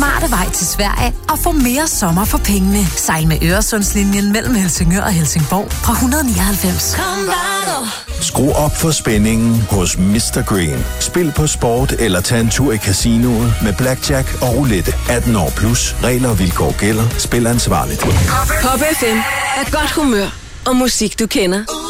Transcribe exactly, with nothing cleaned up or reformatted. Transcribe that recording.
smarte vej til Sverige og få mere sommer for pengene. Sejl med Øresundslinjen mellem Helsingør og Helsingborg fra et hundrede nioghalvfems. Skru op for spændingen hos mister Green. Spil på sport eller tag en tur i casinoet med blackjack og roulette. atten år plus. Regler og vilkår gælder. Spil ansvarligt. Pop F M er godt humør og musik, du kender.